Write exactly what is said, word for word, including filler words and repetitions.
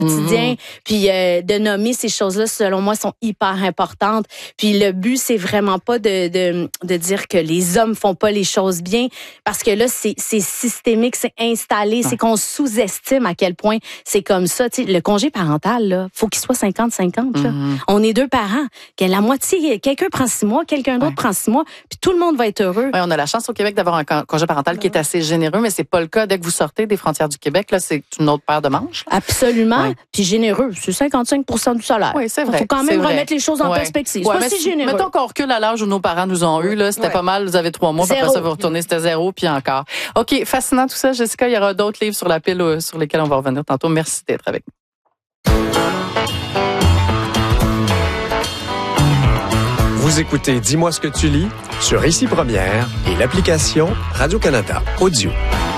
quotidien, mm-hmm. puis euh, de nommer ces choses-là, selon moi, sont hyper importantes. Puis le but, c'est vraiment pas de, de, de dire que les hommes font pas les choses bien, parce que là, c'est, c'est systémique, c'est installé, ouais. c'est qu'on sous-estime à quel point c'est comme ça. Tu sais, le congé parental, là, faut qu'il soit cinquante cinquante. Là. Mm-hmm. On est deux parents. Que la moitié, quelqu'un prend six mois, quelqu'un d'autre ouais. prend six mois, puis tout le monde va être heureux. Ouais, on a la chance au Québec d'avoir un congé parental qui est assez généreux, mais c'est pas le cas. Dès que vous sortez des frontières du Québec, là, c'est une autre paire de manches. Là. Absolument. Ouais. Puis généreux. C'est cinquante-cinq pour cent du salaire. Oui, c'est vrai. Il faut quand même remettre les choses en ouais. perspective. Ouais, c'est pas si généreux. Mettons qu'on recule à l'âge où nos parents nous ont eu, là, c'était ouais. pas mal. Vous avez trois mois, puis après ça, vous retournez, c'était zéro, puis encore. OK, fascinant tout ça. Jessica, il y aura d'autres livres sur la pile euh, sur lesquels on va revenir tantôt. Merci d'être avec nous. Vous écoutez Dis-moi ce que tu lis sur Ici Première et l'application Radio-Canada Audio.